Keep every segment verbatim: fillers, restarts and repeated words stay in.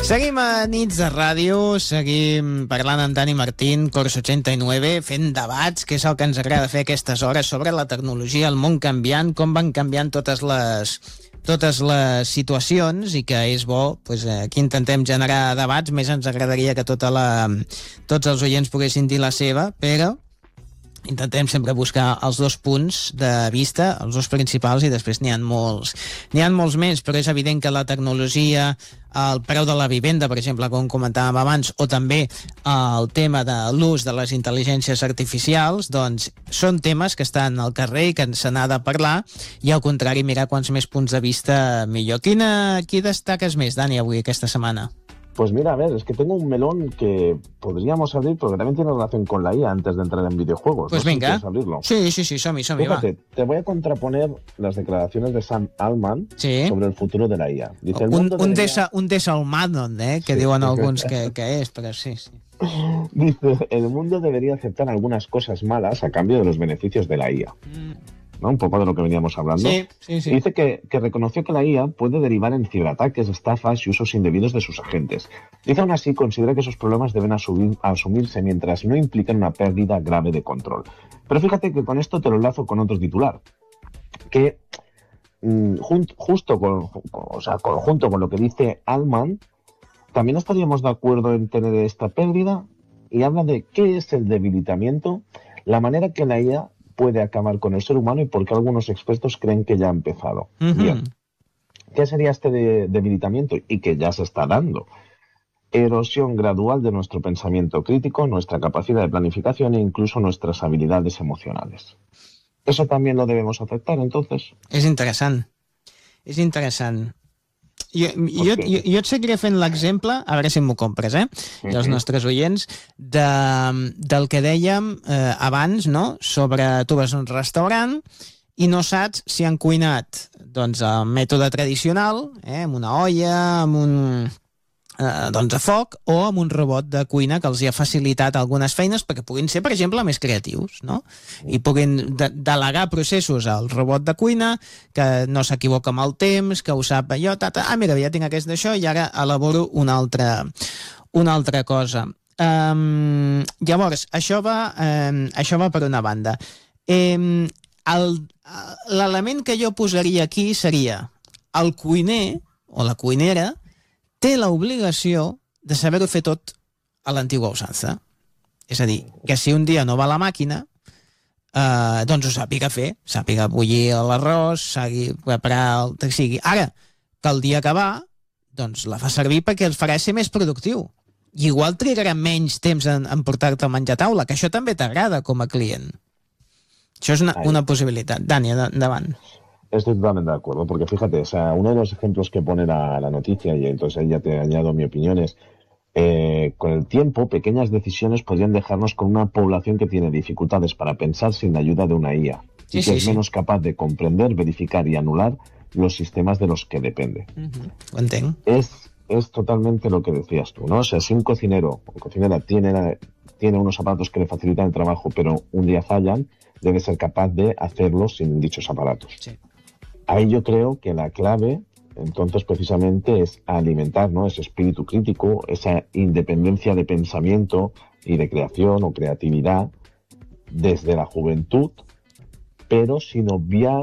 Seguim a Nits de Ràdio, seguim parlant amb Dani Martín, Cors ochenta y nueve, fent debats, que és el que ens agrada fer aquestes hores, sobre la tecnologia, el món canviant, com van canviant totes les, totes les situacions, i que és bo, doncs, aquí intentem generar debats. Més ens agradaria que tota la, tots els oients poguessin dir la seva, però intentem sempre buscar els dos punts de vista, els dos principals, i després n'hi ha molts. N'hi ha molts més, però és evident que la tecnologia, el preu de la vivenda, per exemple, com comentàvem abans, o també el tema de l'ús de les intel·ligències artificials, doncs són temes que estan al carrer i que se n'ha de parlar, i al contrari, mirar quants més punts de vista millor. Quina, qui destaques més, Dani, avui, aquesta setmana? Pues mira, a ver, es que tengo un melón que podríamos abrir porque también tiene relación con la I A antes de entrar en videojuegos. Pues no venga. sé si quieres abrirlo. Sí, sí, sí, som-hi, som-hi, va. Fíjate, te voy a contraponer las declaraciones de Sam Altman sí. sobre el futuro de la I A. Dice, el un, mundo un, debería... desa, un desalmado, eh, que sí. Diuen alguns que, que és, però sí, sí. Dice, el mundo debería aceptar algunas cosas malas a cambio de los beneficios de la I A. Mm. ¿No? Un poco de lo que veníamos hablando. Sí, sí, sí. Dice que, que reconoció que la I A puede derivar en ciberataques, estafas y usos indebidos de sus agentes. Dice aún así, considera que esos problemas deben asumir, asumirse mientras no impliquen una pérdida grave de control. Pero fíjate que con esto te lo enlazo con otro titular, que mm, jun, justo con, con, o sea, con, junto con lo que dice Altman, también estaríamos de acuerdo en tener esta pérdida, y habla de qué es el debilitamiento, la manera que la I A puede acabar con el ser humano y por qué algunos expertos creen que ya ha empezado. Uh-huh. Bien, ¿qué sería este de, debilitamiento? Y que ya se está dando. Erosión gradual de nuestro pensamiento crítico, nuestra capacidad de planificación e incluso nuestras habilidades emocionales. ¿Eso también lo debemos aceptar, entonces? És interessant. És interessant. Jo, jo, jo, jo et seguiré fent l'exemple, a veure si m'ho compres, eh? I els nostres oients, de, del que dèiem eh, abans, no? Sobre tu vas a un restaurant i no saps si han cuinat doncs, el mètode tradicional, eh, amb una olla, amb un eh, doncs a foc, o amb un robot de cuina que els hi ha facilitat algunes feines perquè puguin ser, per exemple, més creatius, no? I puguin de delegar processos al robot de cuina, que no s'equivoca amb el temps, que ho sap allò, tata, ah, mira, ja tinc aquest d'això i ara elaboro una altra, una altra cosa. Um, llavors, això va, um, això va per una banda. Um, L'element que jo posaria aquí seria el cuiner o la cuinera té l'obligació de saber-ho fer tot a l'antigua usança. És a dir, que si un dia no va a la màquina, eh, doncs ho sàpiga fer, sàpiga bullir l'arròs, sàpiga preparar el que sigui. Ara, que el dia que va, doncs la fa servir perquè el farà ser més productiu. I igual trigarà menys temps en, en portar-te a menjar a taula, que això també t'agrada com a client. Això és una, una possibilitat. Dani, endavant. Estoy totalmente de acuerdo, porque fíjate, o sea, uno de los ejemplos que pone la, la noticia, y entonces ahí ya te añado mi opinión, es eh, con el tiempo, pequeñas decisiones podrían dejarnos con una población que tiene dificultades para pensar sin la ayuda de una I A, sí, y que sí, es sí. menos capaz de comprender, verificar y anular los sistemas de los que depende. Uh-huh. Es, es totalmente lo que decías tú, ¿no? O sea, si un cocinero o cocinera tiene, tiene unos aparatos que le facilitan el trabajo, pero un día fallan, debe ser capaz de hacerlo sin dichos aparatos. Sí. Ahí yo creo que la clave, entonces, precisamente es alimentar, ¿no?, ese espíritu crítico, esa independencia de pensamiento y de creación o creatividad desde la juventud, pero sin obviar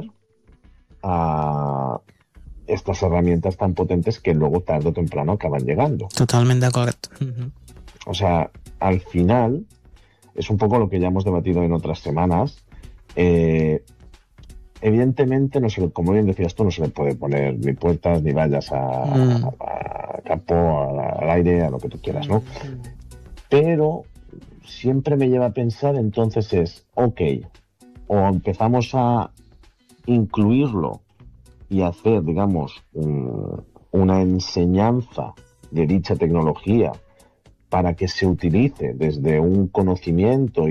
a estas herramientas tan potentes que luego tarde o temprano acaban llegando. Totalmente de acuerdo. Uh-huh. O sea, al final, es un poco lo que ya hemos debatido en otras semanas. Eh, evidentemente, no se le, como bien decías tú, no se le puede poner ni puertas ni vallas a, mm. a, a campo, a, al aire, a lo que tú quieras, ¿no? Mm. Pero siempre me lleva a pensar, entonces es, ok, o empezamos a incluirlo y hacer, digamos, un, una enseñanza de dicha tecnología para que se utilice desde un conocimiento